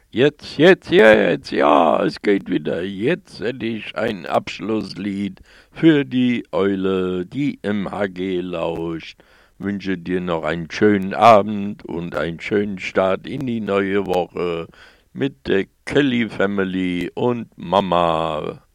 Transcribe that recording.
Jetzt, ja, es geht wieder. Jetzt hätte ich ein Abschlusslied für die Eule, die im HG lauscht. Wünsche dir noch einen schönen Abend und einen schönen Start in die neue Woche mit der Kelly Family und Mama.